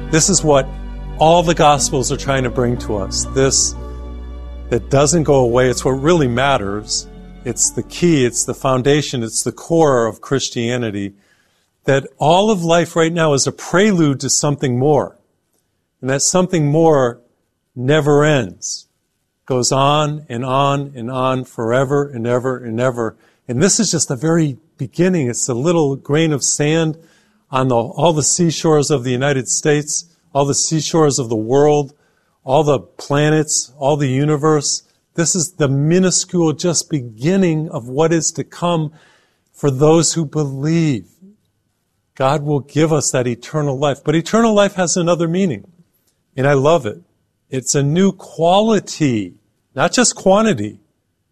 This is what all the Gospels are trying to bring to us. This that doesn't go away. It's what really matters. It's the key. It's the foundation. It's the core of Christianity. That all of life right now is a prelude to something more. And that something more never ends. Goes on and on and on forever and ever and ever. And this is just the very beginning. It's a little grain of sand on all the seashores of the United States, all the seashores of the world, all the planets, all the universe. This is the minuscule just beginning of what is to come for those who believe. God will give us that eternal life. But eternal life has another meaning, and I love it. It's a new quality, not just quantity,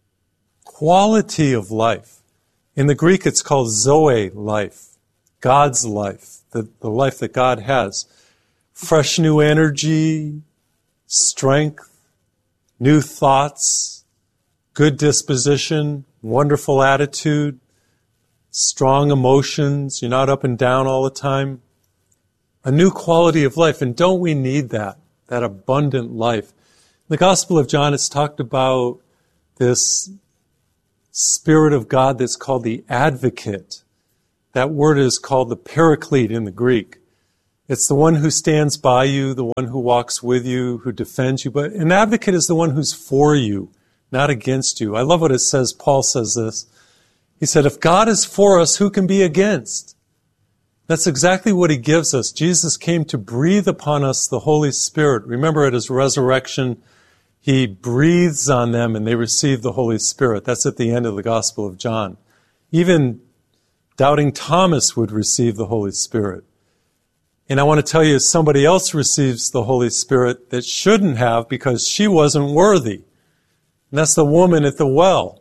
quality of life. In the Greek, it's called Zoe life, God's life, the life that God has. Fresh new energy, strength, new thoughts, good disposition, wonderful attitude, strong emotions. You're not up and down all the time. A new quality of life. And don't we need that abundant life? In the Gospel of John, it's talked about this Spirit of God that's called the Advocate. That word is called the Paraclete in the Greek. It's the one who stands by you, the one who walks with you, who defends you. But an advocate is the one who's for you, not against you. I love what it says. Paul says this. He said, if God is for us, who can be against? That's exactly what he gives us. Jesus came to breathe upon us the Holy Spirit. Remember, at his resurrection, he breathes on them and they receive the Holy Spirit. That's at the end of the Gospel of John. Even doubting Thomas would receive the Holy Spirit. And I want to tell you, somebody else receives the Holy Spirit that shouldn't have because she wasn't worthy. And that's the woman at the well.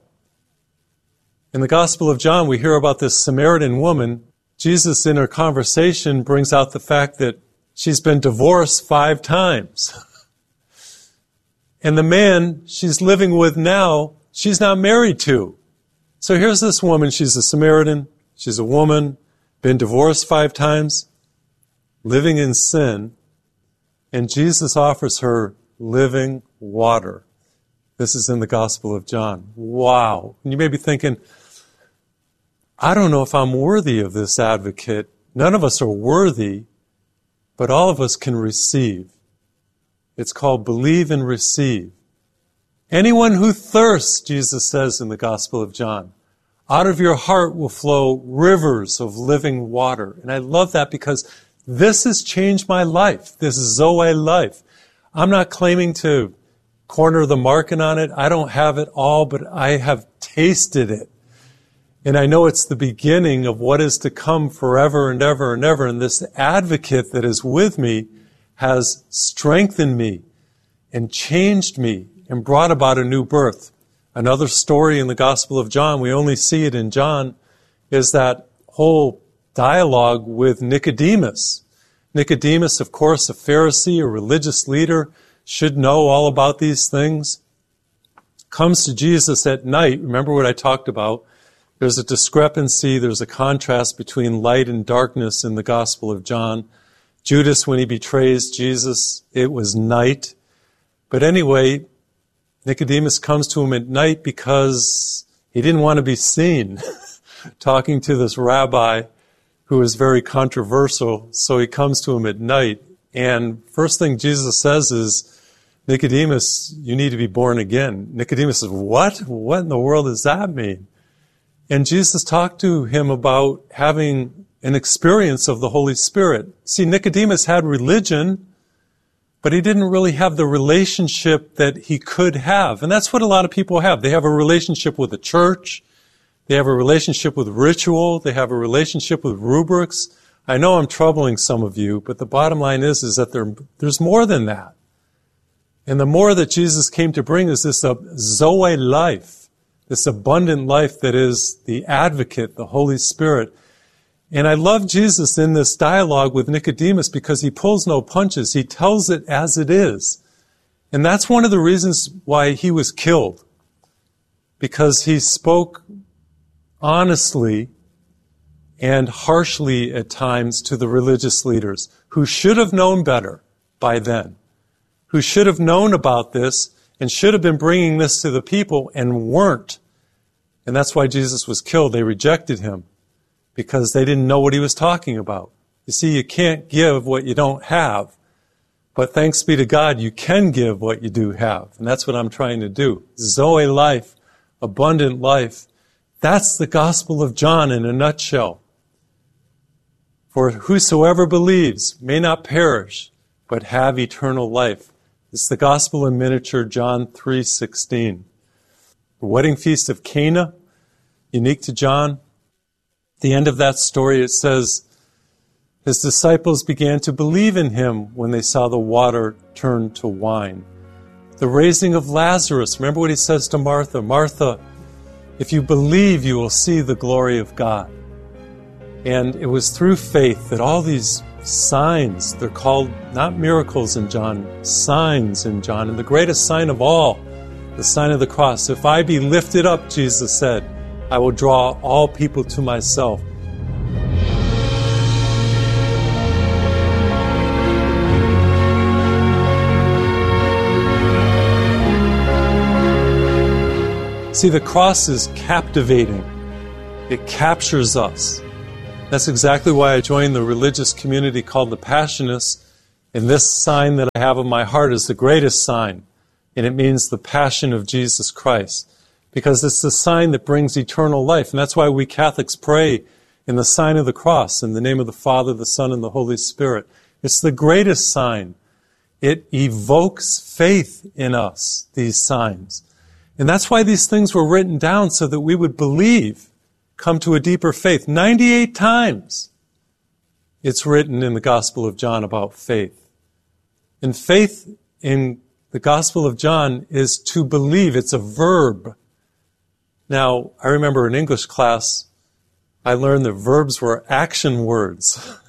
In the Gospel of John, we hear about this Samaritan woman. Jesus, in her conversation, brings out the fact that she's been divorced 5 times. And the man she's living with now, she's not married to. So here's this woman. She's a Samaritan. She's a woman, been divorced 5 times. Living in sin, and Jesus offers her living water. This is in the Gospel of John. Wow. And you may be thinking, I don't know if I'm worthy of this advocate. None of us are worthy, but all of us can receive. It's called believe and receive. Anyone who thirsts, Jesus says in the Gospel of John, out of your heart will flow rivers of living water. And I love that because this has changed my life, this Zoe life. I'm not claiming to corner the market on it. I don't have it all, but I have tasted it. And I know it's the beginning of what is to come forever and ever and ever. And this advocate that is with me has strengthened me and changed me and brought about a new birth. Another story in the Gospel of John, we only see it in John, is that whole dialogue with Nicodemus. Nicodemus, of course, a Pharisee, a religious leader, should know all about these things. Comes to Jesus at night. Remember what I talked about. There's a discrepancy, there's a contrast between light and darkness in the Gospel of John. Judas, when he betrays Jesus, it was night. But anyway, Nicodemus comes to him at night because he didn't want to be seen talking to this rabbi who is very controversial, so he comes to him at night. And first thing Jesus says is, Nicodemus, you need to be born again. Nicodemus says, what? What in the world does that mean? And Jesus talked to him about having an experience of the Holy Spirit. See, Nicodemus had religion, but he didn't really have the relationship that he could have. And that's what a lot of people have. They have a relationship with the church. They have a relationship with ritual. They have a relationship with rubrics. I know I'm troubling some of you, but the bottom line is that there's more than that. And the more that Jesus came to bring is this Zoe life, this abundant life that is the advocate, the Holy Spirit. And I love Jesus in this dialogue with Nicodemus because he pulls no punches. He tells it as it is. And that's one of the reasons why he was killed. Because he spoke honestly and harshly at times to the religious leaders who should have known better by then, who should have known about this and should have been bringing this to the people and weren't. And that's why Jesus was killed. They rejected him because they didn't know what he was talking about. You see, you can't give what you don't have. But thanks be to God, you can give what you do have. And that's what I'm trying to do. Zoe life, abundant life. That's the Gospel of John in a nutshell. For whosoever believes may not perish, but have eternal life. It's the Gospel in miniature, John 3:16. The wedding feast of Cana, unique to John. At the end of that story, it says, his disciples began to believe in him when they saw the water turn to wine. The raising of Lazarus, remember what he says to Martha? Martha, if you believe, you will see the glory of God. And it was through faith that all these signs, they're called not miracles in John, signs in John. And the greatest sign of all, the sign of the cross. If I be lifted up, Jesus said, I will draw all people to myself. See, the cross is captivating. It captures us. That's exactly why I joined the religious community called the Passionists. And this sign that I have on my heart is the greatest sign. And it means the passion of Jesus Christ. Because it's the sign that brings eternal life. And that's why we Catholics pray in the sign of the cross, in the name of the Father, the Son, and the Holy Spirit. It's the greatest sign. It evokes faith in us, these signs. And that's why these things were written down, so that we would believe, come to a deeper faith. 98 times it's written in the Gospel of John about faith. And faith in the Gospel of John is to believe. It's a verb. Now, I remember in English class, I learned that verbs were action words.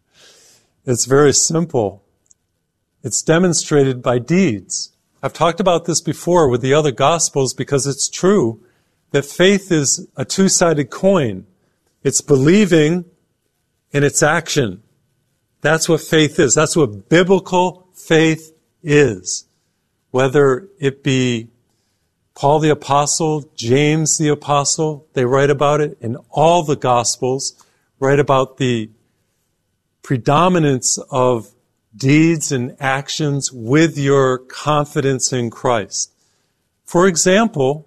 It's very simple. It's demonstrated by deeds. I've talked about this before with the other Gospels because it's true that faith is a two-sided coin. It's believing and it's action. That's what faith is. That's what biblical faith is. Whether it be Paul the Apostle, James the Apostle, they write about it in all the Gospels, write about the predominance of deeds and actions with your confidence in Christ. For example,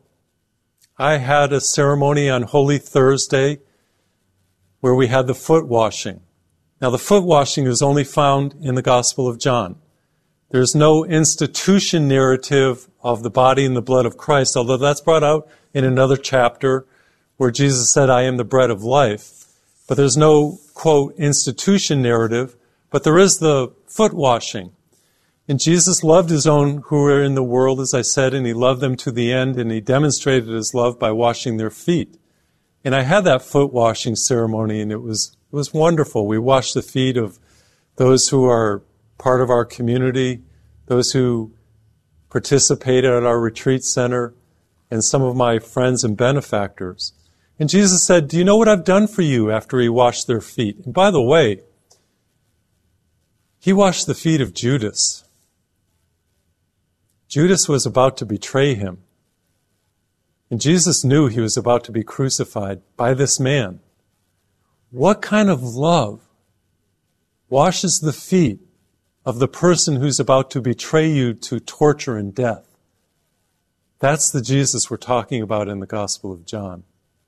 I had a ceremony on Holy Thursday where we had the foot washing. Now, the foot washing is only found in the Gospel of John. There's no institution narrative of the body and the blood of Christ, although that's brought out in another chapter where Jesus said, I am the bread of life. But there's no, quote, institution narrative, but there is the foot washing. And Jesus loved his own who were in the world, as I said, and he loved them to the end, and he demonstrated his love by washing their feet. And I had that foot washing ceremony, and it was wonderful. We washed the feet of those who are part of our community, those who participated at our retreat center, and some of my friends and benefactors. And Jesus said, do you know what I've done for you after he washed their feet? And by the way, he washed the feet of Judas. Judas was about to betray him. And Jesus knew he was about to be crucified by this man. What kind of love washes the feet of the person who's about to betray you to torture and death? That's the Jesus we're talking about in the Gospel of John.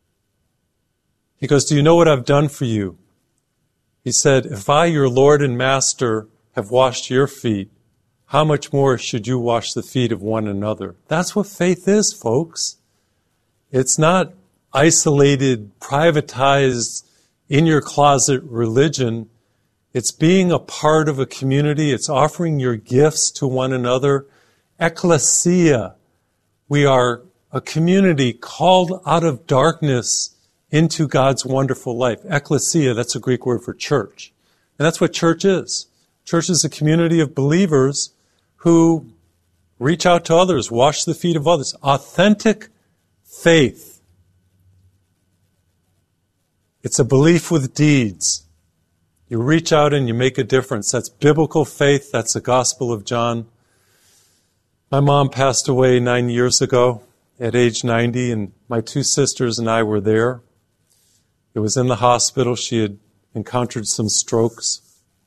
He goes, do you know what I've done for you? He said, if I, your Lord and Master, have washed your feet, how much more should you wash the feet of one another? That's what faith is, folks. It's not isolated, privatized, in-your-closet religion. It's being a part of a community. It's offering your gifts to one another. Ecclesia. We are a community called out of darkness into God's wonderful life. Ecclesia, that's a Greek word for church. And that's what church is. Church is a community of believers who reach out to others, wash the feet of others. Authentic faith It's a belief with deeds. You reach out and you make a difference. That's biblical faith. That's the Gospel of John. My mom passed away 9 years ago at age 90, and my two sisters and I were there. It was in the hospital. She had encountered some strokes.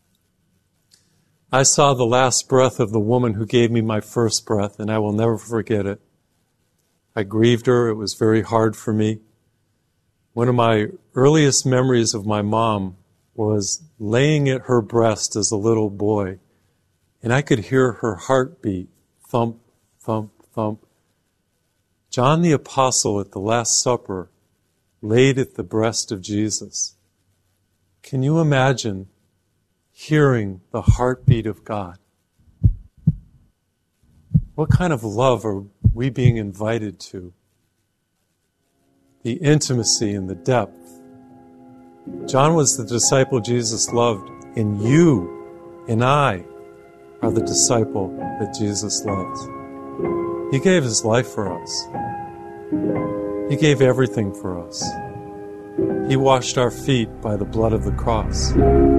I saw the last breath of the woman who gave me my first breath, and I will never forget it. I grieved her. It was very hard for me. One of my earliest memories of my mom was laying at her breast as a little boy, and I could hear her heartbeat, thump, thump, thump. John the Apostle at the Last Supper laid at the breast of Jesus. Can you imagine hearing the heartbeat of God? What kind of love are we being invited to? The intimacy and the depth. John was the disciple Jesus loved, and you and I are the disciple that Jesus loves. He gave his life for us. He gave everything for us. He washed our feet by the blood of the cross.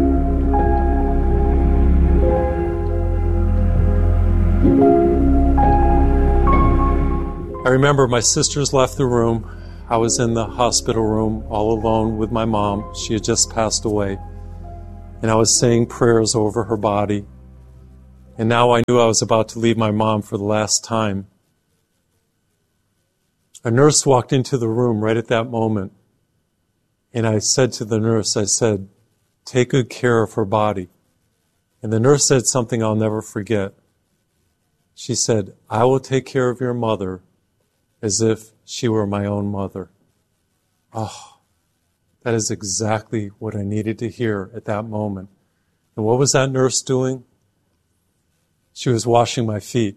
I remember my sisters left the room. I was in the hospital room all alone with my mom. She had just passed away. And I was saying prayers over her body. And now I knew I was about to leave my mom for the last time. A nurse walked into the room right at that moment. And I said to the nurse, I said, take good care of her body. And the nurse said something I'll never forget. She said, I will take care of your mother as if she were my own mother. Oh, that is exactly what I needed to hear at that moment. And what was that nurse doing? She was washing my feet.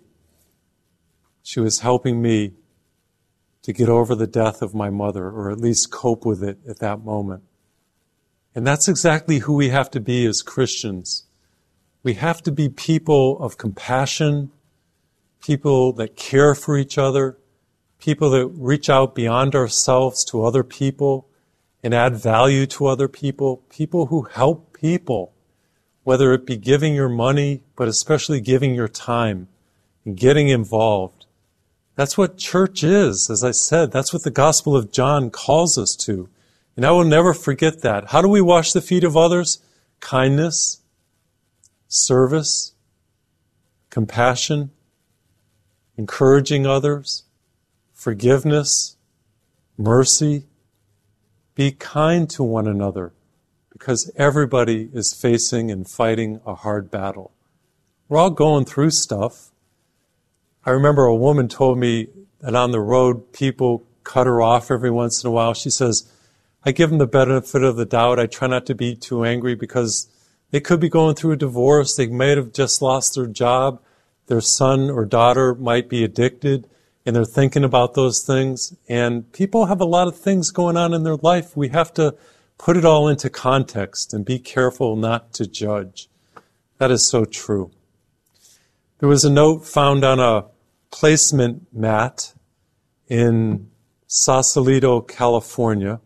She was helping me to get over the death of my mother, or at least cope with it at that moment. And that's exactly who we have to be as Christians. We have to be people of compassion, people that care for each other, people that reach out beyond ourselves to other people and add value to other people, people who help people, whether it be giving your money, but especially giving your time and getting involved. That's what church is, as I said. That's what the Gospel of John calls us to. And I will never forget that. How do we wash the feet of others? Kindness, service, compassion, encouraging others, forgiveness, mercy. Be kind to one another, because everybody is facing and fighting a hard battle. We're all going through stuff. I remember a woman told me that on the road, people cut her off every once in a while. She says, I give them the benefit of the doubt. I try not to be too angry because they could be going through a divorce. They might have just lost their job. Their son or daughter might be addicted, and they're thinking about those things. And people have a lot of things going on in their life. We have to put it all into context and be careful not to judge. That is so true. There was a note found on a placement mat in Sausalito, California,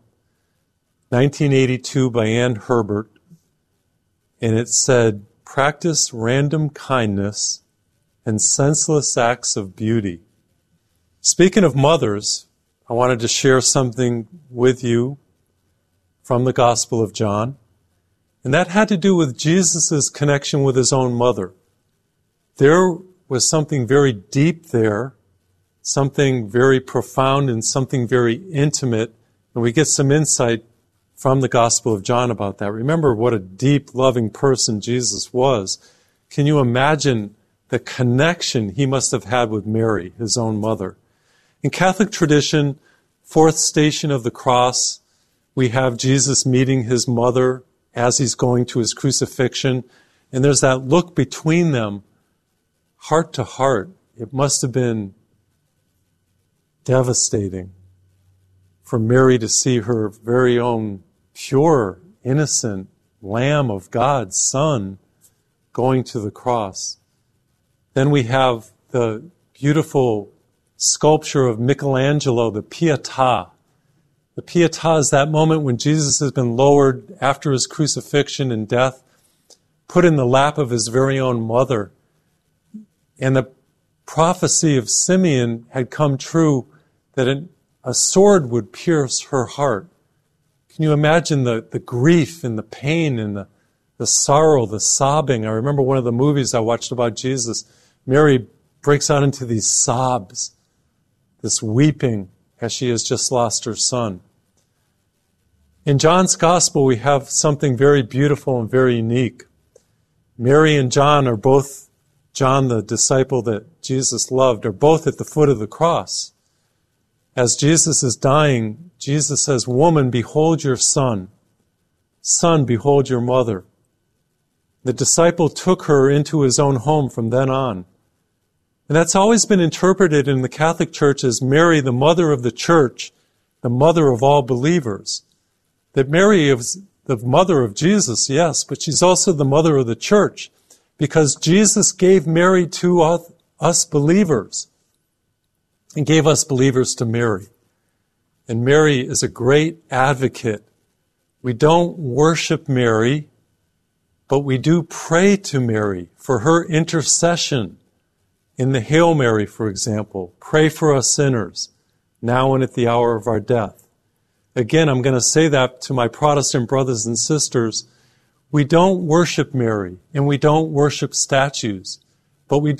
1982 by Ann Herbert, and it said, practice random kindness and senseless acts of beauty. Speaking of mothers, I wanted to share something with you from the Gospel of John, and that had to do with Jesus' connection with his own mother. There was something very deep there, something very profound and something very intimate, and we get some insight from the Gospel of John about that. Remember what a deep, loving person Jesus was. Can you imagine the connection he must have had with Mary, his own mother? In Catholic tradition, fourth station of the cross, we have Jesus meeting his mother as he's going to his crucifixion, and there's that look between them, heart to heart. It must have been devastating for Mary to see her very own pure, innocent Lamb of God, Son, going to the cross. Then we have the beautiful sculpture of Michelangelo, the Pietà. The Pietà is that moment when Jesus has been lowered after his crucifixion and death, put in the lap of his very own mother. And the prophecy of Simeon had come true that a sword would pierce her heart. Can you imagine the grief and the pain and the sorrow, the sobbing? I remember one of the movies I watched about Jesus. Mary breaks out into these sobs, this weeping as she has just lost her son. In John's Gospel, we have something very beautiful and very unique. Mary and John are both, John, the disciple that Jesus loved, are both at the foot of the cross. As Jesus is dying, Jesus says, "Woman, behold your son. Son, behold your mother." The disciple took her into his own home from then on. And that's always been interpreted in the Catholic Church as Mary, the mother of the Church, the mother of all believers. That Mary is the mother of Jesus, yes, but she's also the mother of the Church, because Jesus gave Mary to us believers and gave us believers to Mary. And Mary is a great advocate. We don't worship Mary, but we do pray to Mary for her intercession. In the Hail Mary, for example, pray for us sinners, now and at the hour of our death. Again, I'm going to say that to my Protestant brothers and sisters. We don't worship Mary, and we don't worship statues, but we